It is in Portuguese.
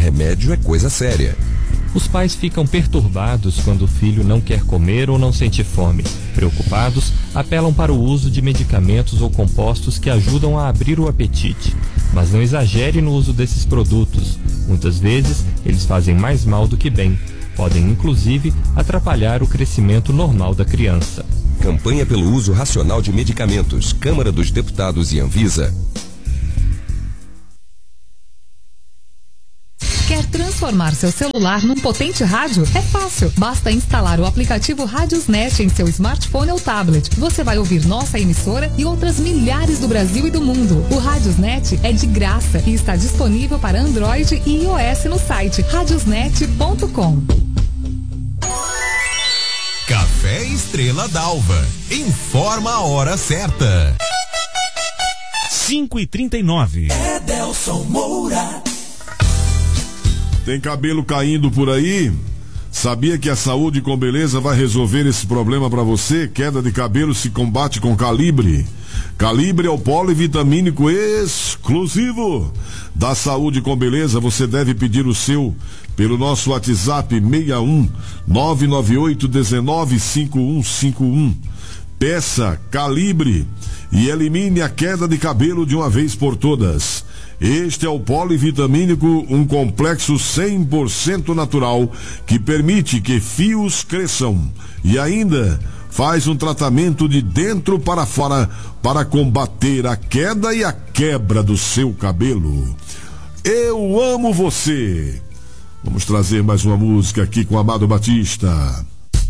Remédio é coisa séria. Os pais ficam perturbados quando o filho não quer comer ou não sente fome. Preocupados, apelam para o uso de medicamentos ou compostos que ajudam a abrir o apetite. Mas não exagere no uso desses produtos. Muitas vezes, eles fazem mais mal do que bem. Podem, inclusive, atrapalhar o crescimento normal da criança. Campanha pelo uso racional de medicamentos. Câmara dos Deputados e Anvisa. Quer transformar seu celular num potente rádio? É fácil. Basta instalar o aplicativo Radiosnet em seu smartphone ou tablet. Você vai ouvir nossa emissora e outras milhares do Brasil e do mundo. O Radiosnet é de graça e está disponível para Android e iOS no site radiosnet.com. Café Estrela d'Alva. Informa a hora certa. 5h39. Edelson Moura. Tem cabelo caindo por aí? Sabia que a Saúde com Beleza vai resolver esse problema para você? Queda de cabelo se combate com Calibre. Calibre é o polivitamínico exclusivo da Saúde com Beleza. Você deve pedir o seu pelo nosso WhatsApp 61 998 19 5151. Peça Calibre e elimine a queda de cabelo de uma vez por todas. Este é o polivitamínico, um complexo 100% natural que permite que fios cresçam e ainda faz um tratamento de dentro para fora para combater a queda e a quebra do seu cabelo. Eu amo você. Vamos trazer mais uma música aqui com Amado Batista.